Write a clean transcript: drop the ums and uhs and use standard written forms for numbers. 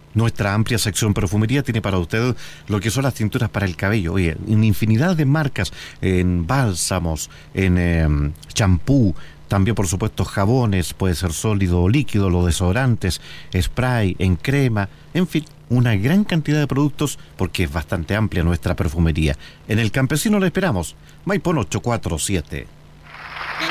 Nuestra amplia sección perfumería tiene para usted lo que son las tinturas para el cabello. Oye, en infinidad de marcas, en bálsamos, en champú, también por supuesto jabones, puede ser sólido o líquido, los desodorantes, spray, en crema, en fin, una gran cantidad de productos porque es bastante amplia nuestra perfumería. En El Campesino le esperamos, Maipón 847.